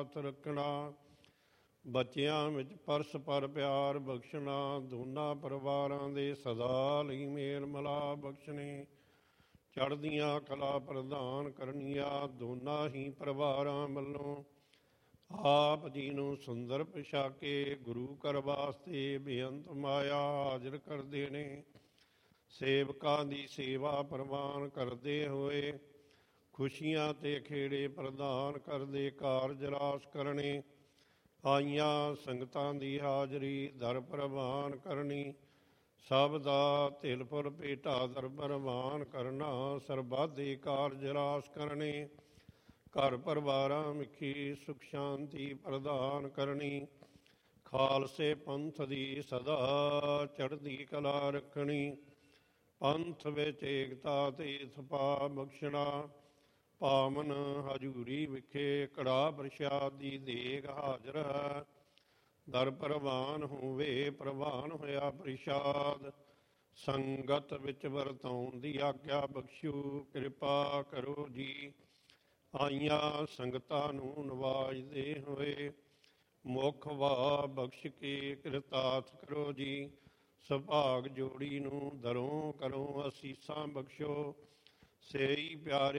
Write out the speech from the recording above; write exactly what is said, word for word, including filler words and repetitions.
ਹੱਥ ਰੱਖਣਾ। ਬੱਚਿਆਂ ਵਿੱਚ ਪਰਸਪਰ ਪਿਆਰ ਬਖਸ਼ਣਾ। ਦੋਨਾਂ ਪਰਿਵਾਰਾਂ ਦੇ ਸਦਾ ਲਈ ਮੇਲ ਮਿਲਾਪ ਬਖਸ਼ਣੇ। ਚੜ੍ਹਦੀਆਂ ਕਲਾ ਪ੍ਰਦਾਨ ਕਰਨੀਆਂ ਦੋਨਾਂ ਹੀ ਪਰਿਵਾਰਾਂ ਵੱਲੋਂ। ਆਪ ਜੀ ਨੂੰ ਸੁੰਦਰ ਪੁਸ਼ਾਕੇ ਗੁਰੂ ਘਰ ਵਾਸਤੇ ਬੇਅੰਤ ਮਾਇਆ ਹਾਜ਼ਰ ਕਰਦੇ ਨੇ। ਸੇਵਕਾਂ ਦੀ ਸੇਵਾ ਪ੍ਰਵਾਨ ਕਰਦੇ ਹੋਏ ਖੁਸ਼ੀਆਂ ਤੇ ਖੇੜੇ ਪ੍ਰਦਾਨ ਕਰਦੇ ਕਾਰਜ ਰਾਸ ਕਰਨੇ। ਆਈਆਂ ਸੰਗਤਾਂ ਦੀ ਹਾਜ਼ਰੀ ਦਰ ਪ੍ਰਵਾਨ ਕਰਨੀ। ਸਭ ਦਾ ਤਿਲ ਫੁਲ ਭੇਟਾ ਦਰ ਪ੍ਰਵਾਨ ਕਰਨਾ। ਸਰਬੱਤ ਕਾਰਜ ਰਾਸ ਕਰਨੇ। ਘਰ ਪਰਿਵਾਰਾਂ ਵਿਖੇ ਸੁਖ ਸ਼ਾਂਤੀ ਪ੍ਰਦਾਨ ਕਰਨੀ। ਖਾਲਸੇ ਪੰਥ ਦੀ ਸਦਾ ਚੜ੍ਹਦੀ ਕਲਾ ਰੱਖਣੀ। ਪੰਥ ਵਿੱਚ ਏਕਤਾ ਤੇ ਥਪਾ ਬਖਸ਼ਣਾ। ਪਾਵਨ ਹਜ਼ੂਰੀ ਵਿਖੇ ਕੜਾ ਪ੍ਰਸ਼ਾਦ ਦੀ ਦੇਗ ਹਾਜ਼ਰ ਹੈ। ਦਰ ਪ੍ਰਵਾਨ ਹੋਵੇ ਪ੍ਰਵਾਨ ਹੋਇਆ ਪ੍ਰਸ਼ਾਦ। ਸੰਗਤ ਵਿੱਚ ਵਰਤਾਉਣ ਦੀ ਆਗਿਆ ਬਖਸ਼ੋ ਕਿਰਪਾ ਕਰੋ ਜੀ। ਆਈਆਂ ਸੰਗਤਾਂ ਨੂੰ ਨਵਾਜਦੇ ਹੋਏ ਮੁੱਖ ਵਾਹ ਬਖਸ਼ ਕੇ ਕਿਰਤਾਰਥ ਕਰੋ ਜੀ। ਸੁਭਾਗ ਜੋੜੀ ਨੂੰ ਦਰੋਂ ਕਰੋ ਅਸੀਸਾਂ ਬਖਸ਼ੋ। ਸੇਈ ਪਿਆਰੇ